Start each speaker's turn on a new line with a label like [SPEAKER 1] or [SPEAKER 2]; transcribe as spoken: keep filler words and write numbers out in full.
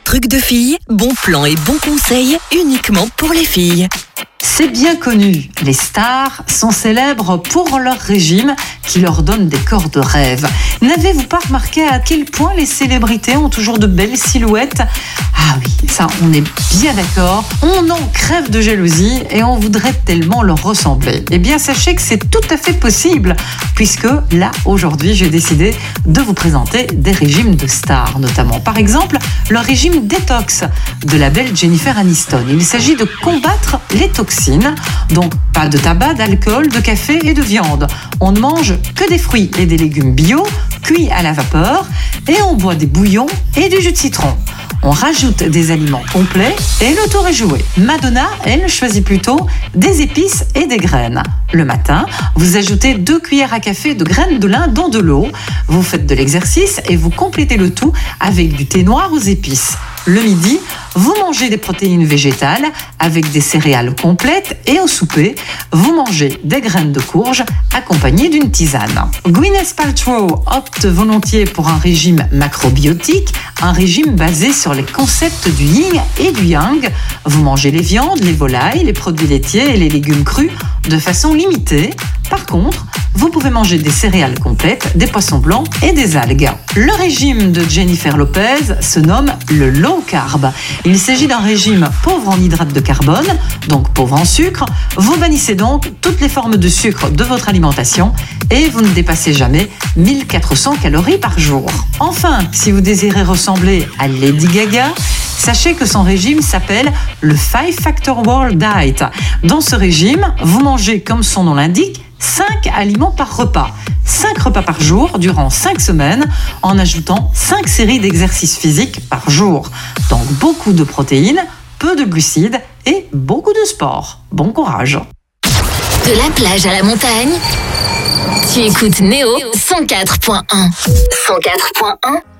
[SPEAKER 1] Trucs de filles, bons plans et bons conseils uniquement pour les filles.
[SPEAKER 2] C'est bien connu, les stars sont célèbres pour leur régime qui leur donne des corps de rêve. N'avez-vous pas remarqué à quel point les célébrités ont toujours de belles silhouettes ? Ah oui, ça on est bien d'accord, on en crève de jalousie et on voudrait tellement leur ressembler. Eh bien sachez que c'est tout à fait possible, puisque là aujourd'hui j'ai décidé de vous présenter des régimes de stars notamment. Par exemple, le régime détox de la belle Jennifer Aniston. Il s'agit de combattre les toxines, donc pas de tabac, d'alcool, de café et de viande. On ne mange que des fruits et des légumes bio, cuits à la vapeur, et on boit des bouillons et du jus de citron. On rajoute des aliments complets et le tour est joué. Madonna, elle, choisit plutôt des épices et des graines. Le matin, vous ajoutez deux cuillères à café de graines de lin dans de l'eau. Vous faites de l'exercice et vous complétez le tout avec du thé noir aux épices. Le midi, vous mangez des protéines végétales avec des céréales complètes et au souper, vous mangez des graines de courge accompagnées d'une tisane. Gwyneth Paltrow opte volontiers pour un régime macrobiotique, un régime basé sur les concepts du yin et du yang. Vous mangez les viandes, les volailles, les produits laitiers et les légumes crus de façon limitée. Par contre, vous pouvez manger des céréales complètes, des poissons blancs et des algues. Le régime de Jennifer Lopez se nomme le low carb. Il s'agit d'un régime pauvre en hydrates de carbone, donc pauvre en sucre. Vous bannissez donc toutes les formes de sucre de votre alimentation et vous ne dépassez jamais mille quatre cents calories par jour. Enfin, si vous désirez ressembler à Lady Gaga, sachez que son régime s'appelle le Five Factor World Diet. Dans ce régime, vous mangez, comme son nom l'indique, cinq aliments par repas. cinq repas par jour durant cinq semaines en ajoutant cinq séries d'exercices physiques par jour. Donc beaucoup de protéines, peu de glucides et beaucoup de sport. Bon courage.
[SPEAKER 3] De la plage à la montagne, tu écoutes Néo cent quatre point un. cent quatre point un